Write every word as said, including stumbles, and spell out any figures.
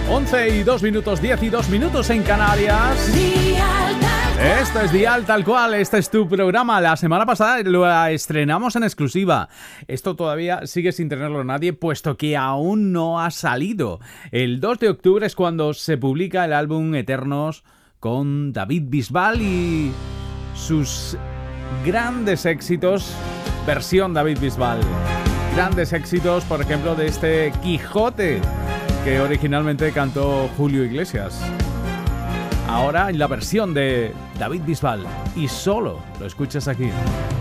once y dos minutos, diez y dos minutos en Canarias. Esto es Dial Tal Cual, este es tu programa. La semana pasada lo estrenamos en exclusiva. Esto todavía sigue sin tenerlo nadie, puesto que aún no ha salido. El dos de octubre es cuando se publica el álbum Eternos con David Bisbal y sus grandes éxitos, versión David Bisbal. Grandes éxitos, por ejemplo, de este Quijote que originalmente cantó Julio Iglesias. Ahora en la versión de David Bisbal, y solo lo escuchas aquí.